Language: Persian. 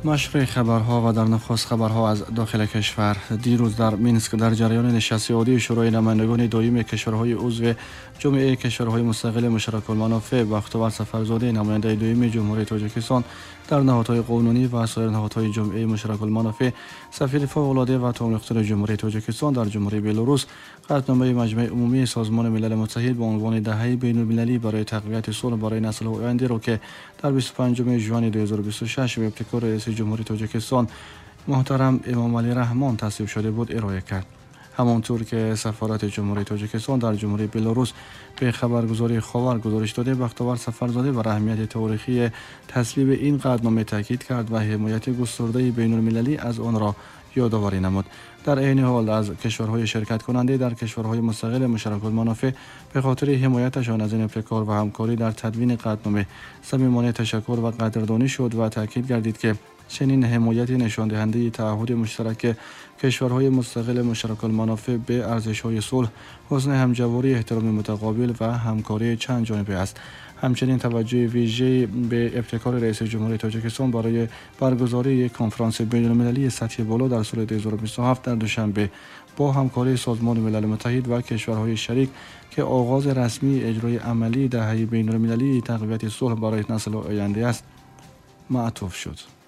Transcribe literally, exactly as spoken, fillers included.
نشر خبرها و در نخست خبرها از داخل کشور. دیروز در مینسک در جریان نشست عادی شورای نمایندگان دایم کشورهای عضو جامعه کشورهای مستقل مشترک المنافع بختیار سفرزاده نماینده دایم جمهوری تاجیکستان در نهادهای قانونی و سایر نهادهای جامعه مشترک المنافع، سفیر فوق‌العاده و تمام‌القدرت جمهوری تاجیکستان در جمهوری بلاروس، قطعنامه مجمع عمومی سازمان ملل متحد با عنوان دهه بین‌المللی برای تقویت صلح برای نسل‌های آینده را که در بیست و پنجم ژوئن دو هزار و بیست و شش به ابتکار رئیس جمهوری تاجیکستان محترم امام علی رحمان تصویب شده بود ارائه کرد. همانطور که سفارت جمهوری تاجیکستان در جمهوری بلاروس به خبرگزاری خاور گزارش داده، بختیار سفرزاده بر اهمیت تاریخی تصویب این قطعنامه تاکید کرد و حمایت گسترده بین‌المللی از آن را یادآوری نمود. در عین حال از کشورهای شرکت کننده در کشورهای مستقل مشترک المنافع به خاطر حمایتشان از این ابتکار و همکاری در تدوین قطعنامه صمیمانه تشکر و قدردانی شد و تاکید گردید که چنین حمایتی نشان دهنده تعهد مشترک کشورهای مستقل مشترک المنافع به ارزش‌های صلح، حسن همجواری، احترام متقابل و همکاری چند جانبه است. همچنین توجه ویژه‌ای به ابتکار رئیس جمهوری تاجیکستان برای برگزاری یک کنفرانس بین‌المللی سطح بالا در سال دو هزار و بیست و هفت در دوشنبه با همکاری سازمان ملل متحد و کشورهای شریک که آغاز رسمی اجرای عملی دهه بین‌المللی تقویت صلح برای نسل آینده است معطوف شد.